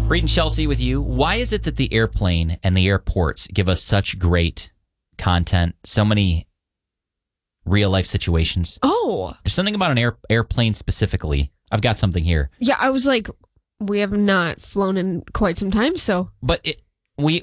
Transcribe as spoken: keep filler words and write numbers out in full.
Reed and Chelsea with you. Why is it that the airplane and the airports give us such great content, so many real life situations? Oh. There's something about an air, airplane specifically. I've got something here. Yeah, I was like, we have not flown in quite some time, so. But it,